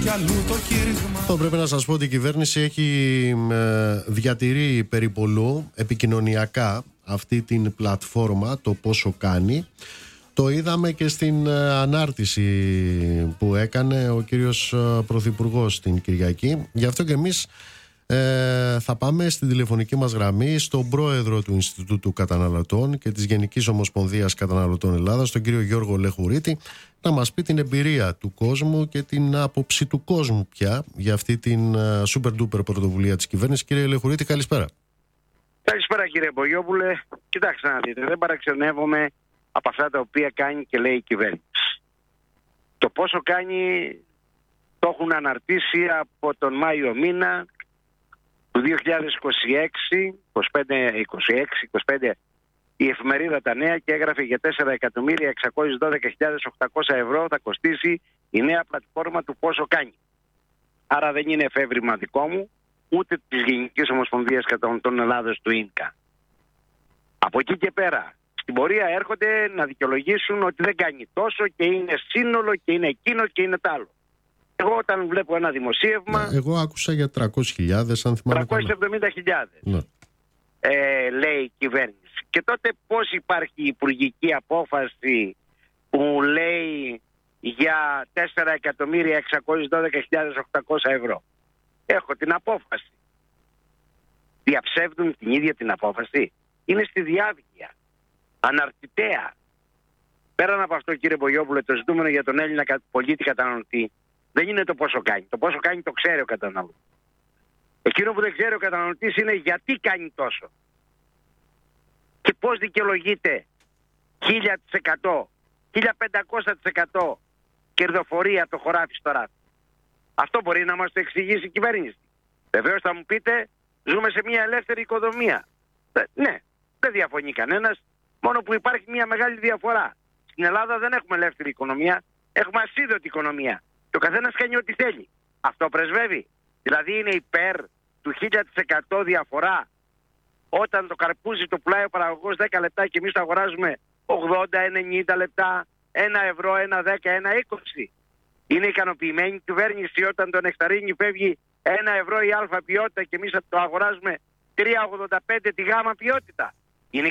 Αυτό πρέπει να σας πω ότι η κυβέρνηση έχει διατηρεί περιπολού επικοινωνιακά αυτή την πλατφόρμα, το πόσο κάνει. Το είδαμε και στην ανάρτηση που έκανε ο κύριος Πρωθυπουργός την Κυριακή. Γι' αυτό και εμείς θα πάμε στην τηλεφωνική μας γραμμή στον πρόεδρο του Ινστιτούτου Καταναλωτών και της Γενικής Ομοσπονδίας Καταναλωτών Ελλάδας, τον κύριο Γιώργο Λεχουρίτη, να μας πει την εμπειρία του κόσμου και την άποψη του κόσμου πια για αυτή την super duper πρωτοβουλία της κυβέρνησης. Κύριε Λεχουρίτη, καλησπέρα. Καλησπέρα κύριε Μπογιόπουλε. Κοιτάξτε να δείτε, δεν παραξενεύομαι από αυτά τα οποία κάνει και λέει η κυβέρνηση. Το πόσο κάνει το έχουν αναρτήσει από τον Μάιο μήνα του 2026, η εφημερίδα Τα Νέα και έγραφε για 4.612.800 ευρώ θα κοστίσει η νέα πλατφόρμα του πόσο κάνει. Άρα δεν είναι εφεύρημα δικό μου, ούτε της Γενικής Ομοσπονδίας Καταναλωτών Ελλάδος του ΙΝΚΑ. Από εκεί και πέρα, στην πορεία έρχονται να δικαιολογήσουν ότι δεν κάνει τόσο και είναι σύνολο και είναι εκείνο και είναι τ' άλλο. Εγώ όταν βλέπω ένα δημοσίευμα... Εγώ άκουσα για 300.000, αν θυμάμαι. 370.000 ναι. Λέει η κυβέρνηση. Και τότε πώς υπάρχει η υπουργική απόφαση που λέει για 4.612.800 ευρώ. Έχω την απόφαση. Διαψεύδουν την ίδια την απόφαση. Είναι στη διάβγεια. Αναρτητέα. Πέραν από αυτό, κύριε Μπογιόπουλε, το ζητούμενο για τον Έλληνα πολίτη καταναλωτή δεν είναι το πόσο κάνει. Το πόσο κάνει το ξέρει ο καταναλωτής. Εκείνο που δεν ξέρει ο καταναλωτής είναι γιατί κάνει τόσο. Και πώς δικαιολογείται 1.000%, 1.500% κερδοφορία το χωράφι στο ράφι. Αυτό μπορεί να μας το εξηγήσει η κυβέρνηση. Βεβαίως θα μου πείτε, ζούμε σε μια ελεύθερη οικονομία. Ναι, δεν διαφωνεί κανένας, μόνο που υπάρχει μια μεγάλη διαφορά. Στην Ελλάδα δεν έχουμε ελεύθερη οικονομία, έχουμε ασίδωτη οικονομία. Και ο καθένας κάνει ό,τι θέλει. Αυτό πρεσβεύει. Δηλαδή είναι υπέρ του 1.000% διαφορά όταν το καρπούζι το πουλάει ο παραγωγός 10 λεπτά και εμείς το αγοράζουμε 80-90 λεπτά, 1 ευρώ, 1,10, 1,20. Είναι ικανοποιημένη η κυβέρνηση όταν το νεκταρίνι φεύγει 1 ευρώ η α ποιότητα και εμείς το αγοράζουμε 3,85 τη γάμα ποιότητα.